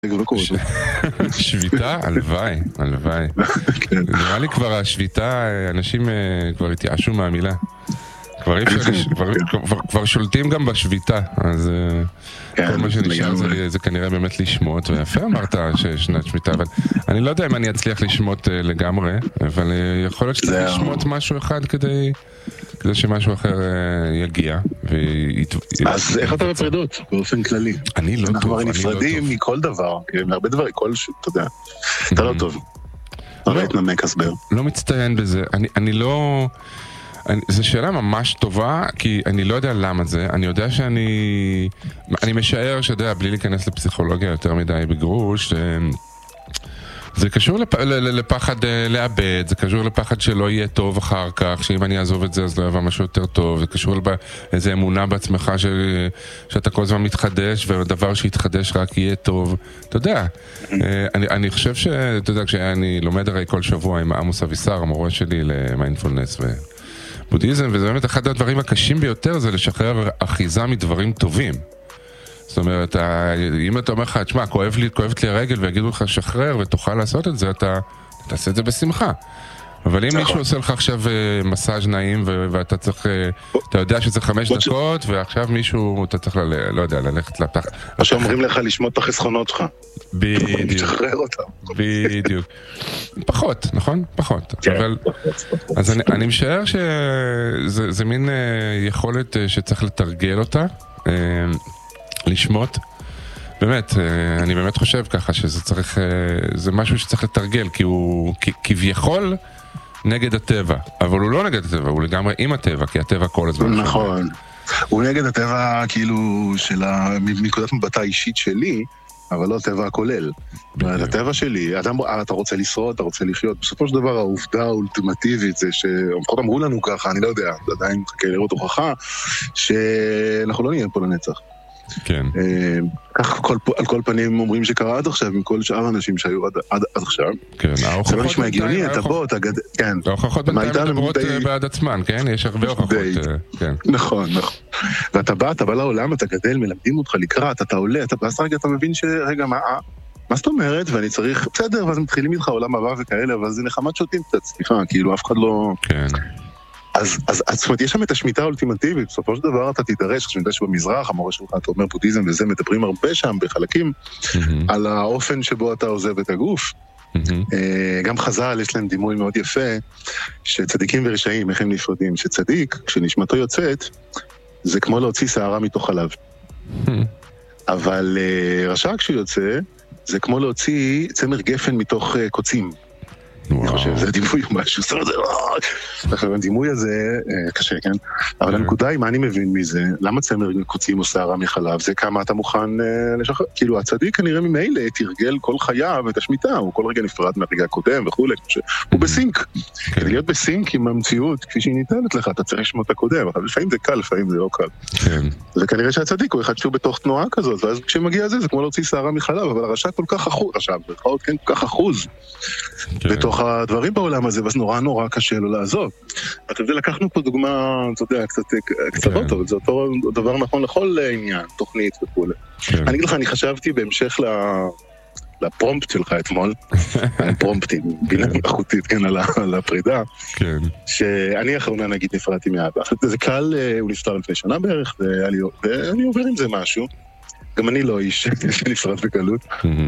שביתה? הלוואי, הלוואי. נראה לי כבר השביתה, אנשים כבר התייאשו מהמילה. כבר שולטים גם בשביתה, אז כל מה שנשאר זה כנראה באמת לשמות, ויפה אמרת ששנת שביתה, אבל אני לא יודע אם אני אצליח לשמות לגמרי, אבל יכול להיות שצריך לשמות משהו אחד כדי שמשהו אחר יגיע. אז איך אתה בפרידות, באופן כללי? אני לא טוב. אנחנו הרי נפרדים מכל דבר, מהרבה דברים, אתה יודע, אתה לא טוב. הרי תנמק הסבר. לא מצטיין בזה, אני לא... זו שאלה ממש טובה, כי אני לא יודע למה זה, אני יודע אני משער שיודע, בלי להיכנס לפסיכולוגיה יותר מדי בגרוש, זה קשור לפחד לאבד, זה קשור לפחד שלא יהיה טוב אחר כך, שאם אני אעזוב את זה אז לא יבוא משהו יותר טוב, זה קשור לאיזו אמונה בעצמך שאתה כל הזמן מתחדש, והדבר שיתחדש רק יהיה טוב, אתה יודע. אני חושב אתה יודע, כשאני לומד הרי כל שבוע עם עמוס אבישר, המורה שלי למיינדפולנס ובודהיזם, וזה באמת אחד הדברים הקשים ביותר, זה לשחרר אחיזה מדברים טובים. זאת אומרת, אם אתה אומר לך, תשמע, כואבת לי הרגל ויגידו לך שחרר ותוכל לעשות את זה, אתה תעשה את זה בשמחה. אבל אם מישהו עושה לך עכשיו מסאז' נעים ואתה צריך, אתה יודע שזה 5 דקות ועכשיו מישהו, אתה צריך, לא יודע, ללכת לפח. או שאומרים לך לשמות את החסכונות שלך. בדיוק. לשחרר אותם. בדיוק. פחות, נכון? פחות. אז אני משער שזה מין יכולת שצריך לתרגל אותה. לשמות, באמת, אני באמת חושב ככה שזה צריך, זה משהו שצריך לתרגל, כי הוא כביכול נגד הטבע, אבל הוא לא נגד הטבע, הוא לגמרי עם הטבע, כי הטבע כל הזמן. נכון, הוא נגד הטבע כאילו של מנקודת מבטה האישית שלי, אבל לא הטבע הכולל. הטבע שלי, אתה רוצה לשרוד, אתה רוצה לחיות, בסופו של דבר העובדה האולטימטיבית זה שלפחות אמרו לנו ככה, אני לא יודע, עדיין מחכה לראות הוכחה, שאנחנו לא נהיה פה לנצח. כן. כך על כל פנים אומרים שקרה עד עכשיו מכל שאר האנשים שהיו עד עכשיו. כן, זה לא נשמע הגיוני, אתה בוא, אתה גדל, כן. ההוכחות בינתיים מדברות בעד עצמן, כן? יש הרבה הוכחות, כן. נכון, נכון. ואתה בא לעולם, אתה גדל, מלמדים אותך לקראת, אתה עולה, ואז רגע אתה מבין שרגע, מה זאת אומרת? ואני צריך, בסדר, ואז מתחילים איתך עולם הבא וכאלה, אבל זה נחמת שוטים קצת, סליחה, כאילו אף אחד לא... כן. אז זאת אומרת, יש שם את השמיטה האולטימטיבית, בסופו של דבר אתה תידרש, כשאני יודע שבמזרח, המורה שלך, אתה אומר בודהיזם וזה, מדברים הרבה שם בחלקים, על האופן שבו אתה עוזב את הגוף. גם חז"ל, יש להם דימוי מאוד יפה, שצדיקים ורשעים, איך הם נפרדים, שצדיק, כשנשמתו יוצאת, זה כמו להוציא שערה מתוך חלב. אבל רשע כשהוא יוצא, זה כמו להוציא צמר גפן מתוך קוצים. אני חושב, זה דימוי משהו, הדימוי הזה קשה, כן? אבל הנקודה היא, מה אני מבין מזה? למה צמר קוצים או שערה מחלב? זה כמה אתה מוכן לשחרר? כאילו, הצדיק כנראה ממילא תרגל כל חייו את השמיטה, הוא כל רגע נפרד מהרגע הקודם וכו', הוא בסינק. כדי להיות בסינק עם המציאות, כפי שהיא ניתנת לך, אתה צריך לשמוע את הקודם, אבל לפעמים זה קל, לפעמים זה לא קל. וכנראה שהצדיק הוא אחד שהוא בתוך תנועה כזאת, ואז כשמגיע זה כמו להוציא שערה מחלב, אבל הרשע כל כך אחוז, בתוך הדברים בעולם הזה, ואז נורא קשה לו לעזוב. אתה יודע, לקחנו פה דוגמה, אתה יודע, קצרות, אבל זה אותו דבר נכון לכל עניין, תוכנית וכו'. אני אגיד לך, אני חשבתי בהמשך לפרומפט שלך אתמול, פרומפטים, בינה מלאכותית, כן, על הפרידה, שאני האחרונה, נגיד, נפרדתי מאבא. זה קל, הוא נפטר לפני שנה בערך, ואני עובר עם זה משהו. גם אני לא איש שנפרד בקלות.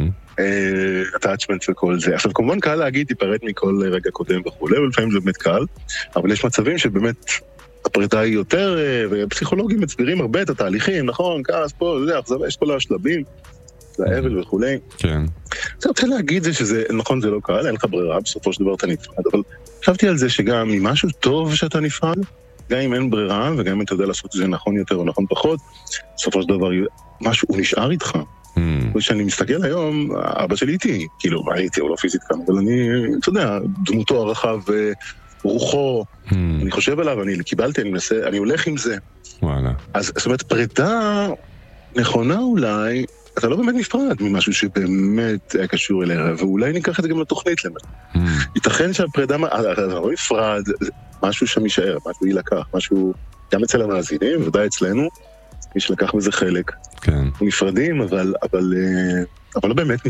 attachment וכל זה. עכשיו, כמובן קל להגיד, תיפרד מכל רגע קודם וכו', ולפעמים זה באמת קל, אבל יש מצבים שבאמת הפרידה היא יותר, ופסיכולוגים מסבירים הרבה את התהליכים, נכון, כעס פה, יש כל השלבים, זה האבל וכו'. כן. אני רוצה להגיד זה שזה, נכון, זה לא קל, אין לך ברירה, בסופו של דבר אתה נפרד, אבל חשבתי על זה שגם אם משהו טוב שאתה נפרד, גם אם אין ברירה, וגם אם אתה יודע לעשות את זה נכון יותר או נכון פחות, בסופו של דבר משהו, הוא נשאר איתך. כשאני מסתכל היום, אבא שלי איתי, כאילו, הייתי, הוא לא פיזית כאן, אבל אני, אתה יודע, דמותו הרחב ורוחו, אני חושב עליו, אני קיבלתי, אני הולך עם זה. אז זאת אומרת, פרידה נכונה אולי, אתה לא באמת נפרד ממשהו שבאמת היה קשור אליה, ואולי ניקח את זה גם לתוכנית למה. ייתכן שהפרידה, אתה לא נפרד, משהו שם יישאר, משהו יילקח, משהו, גם אצל המאזינים, ודאי אצלנו, מי שלקח בזה חלק. כן. נפרדים, אבל לא באמת נפרדים.